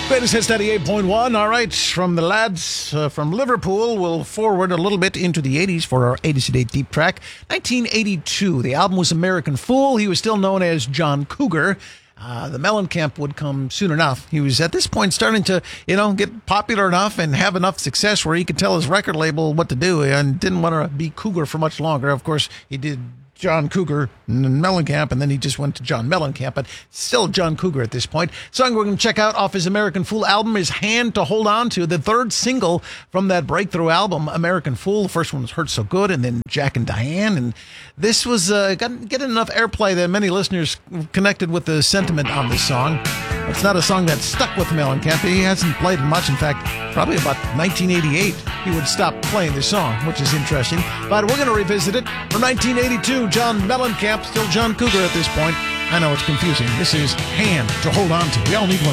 Greatest Hits 98.1. All right, from the lads from Liverpool, we'll forward a little bit into the 80s for our 80s to date deep track. 1982, the album was American Fool. He was still known as John Cougar. The Mellencamp would come soon enough. He was at this point starting to, get popular enough and have enough success where he could tell his record label what to do and didn't want to be Cougar for much longer. Of course, he did John Cougar and Mellencamp, and then he just went to John Mellencamp, but still John Cougar at this point. Song we're going to check out off his American Fool album is Hand to Hold On To, the third single from that breakthrough album, American Fool. The first one was Hurt So Good, and then Jack and Diane, and this was getting enough airplay that many listeners connected with the sentiment on this song. It's not a song that stuck with Mellencamp. He hasn't played it much. In fact, probably about 1988, he would stop playing this song, which is interesting. But we're going to revisit it from 1982. John Mellencamp, still John Cougar at this point. I know it's confusing. This is Hand to Hold On To. We all need one.